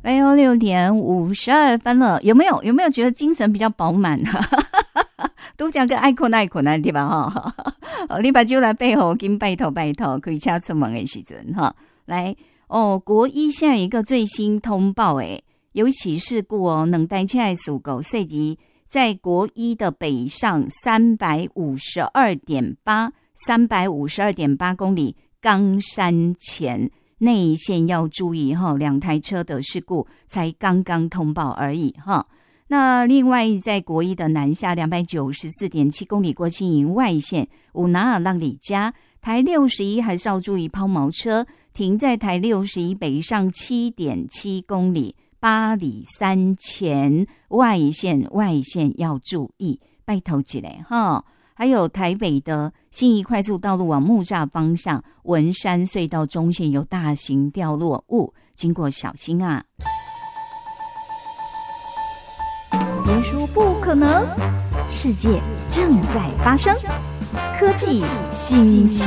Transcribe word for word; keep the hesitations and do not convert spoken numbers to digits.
来哦，六点五十二分了，有没有有没有觉得精神比较饱满呢？都讲个爱困爱困难对吧？哈，哦，你把酒来背后跟拜托拜托，可以车出门的时阵哈。来哦，国一现在有一个最新通报诶，有一起事故哦，两台车的事故，涉及在国一的北上三百五十二点八三百五十二点八公里冈山前。内线要注意哈，两台车的事故才刚刚通报而已哈。那另外在国一的南下两百九十四点七公里过青营外线，五拿尔浪里加台六十一还是要注意抛锚车停在台六十一北上七点七公里八里山前外线外线要注意，拜托一下哈。还有台北的信义快速道路往木栅方向文山隧道中线有大型掉落物，经过小心啊。别说不可能，世界正在发生，科技新